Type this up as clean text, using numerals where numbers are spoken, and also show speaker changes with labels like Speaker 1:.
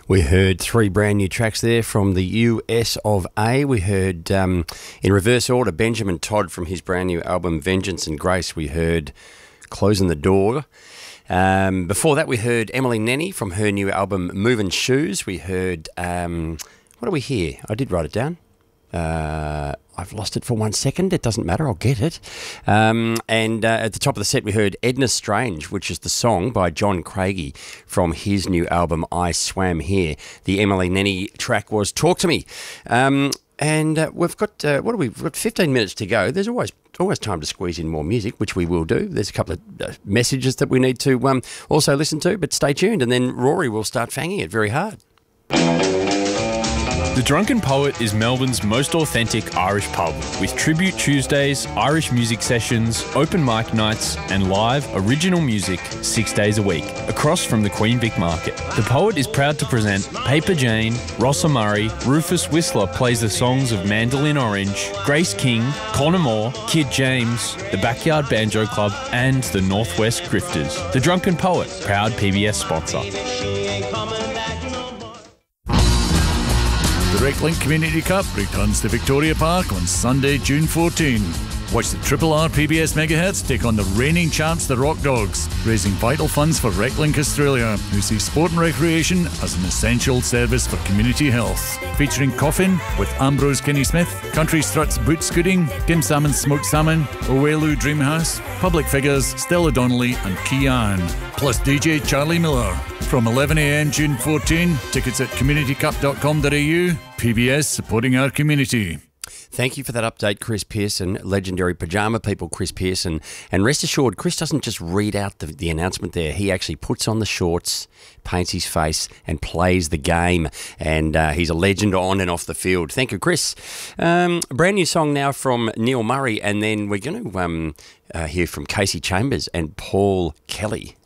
Speaker 1: We heard three brand new tracks there from the US of A. We heard, in reverse order, Benjamin Todd from his brand new album Vengeance and Grace. We heard Closing the Door. Before that, we heard Emily Nenny from her new album Movin' Shoes. We heard, what do we hear? I did write it down. I've lost it for 1 second. It doesn't matter. I'll get it. And at the top of the set, we heard Edna Strange, which is the song by John Craigie from his new album I Swam Here. The Emily Nenny track was Talk to Me. And we've got, we've got 15 minutes to go. There's always time to squeeze in more music, which we will do. There's a couple of messages that we need to also listen to, but stay tuned. And then Rory will start fanging it very hard.
Speaker 2: The Drunken Poet is Melbourne's most authentic Irish pub, with Tribute Tuesdays, Irish music sessions, open mic nights and live original music 6 days a week, across from the Queen Vic Market. The Poet is proud to present Paper Jane, Rossa Murray, Rufus Whistler plays the songs of Mandolin Orange, Grace King, Connor Moore, Kid James, the Backyard Banjo Club and the Northwest Grifters. The Drunken Poet, proud PBS sponsor.
Speaker 3: The RecLink Community Cup returns to Victoria Park on Sunday, June 14. Watch the Triple R PBS Megahertz take on the reigning champs, the Rock Dogs, raising vital funds for RecLink Australia, who see sport and recreation as an essential service for community health. Featuring Coffin with Ambrose Kinney-Smith, Country Struts Boot Scooting, Kim Salmon's Smoked Salmon, Owelu Dreamhouse, public figures Stella Donnelly and Kian, plus DJ Charlie Miller. From 11 a.m. June 14, tickets at communitycup.com.au. PBS supporting our community.
Speaker 1: Thank you for that update, Chris Pearson, legendary Pajama People Chris Pearson. And rest assured, Chris doesn't just read out the announcement there. He actually puts on the shorts, paints his face and plays the game. And he's a legend on and off the field. Thank you, Chris. A brand new song now from Neil Murray. And then we're going to hear from Casey Chambers and Paul Kelly.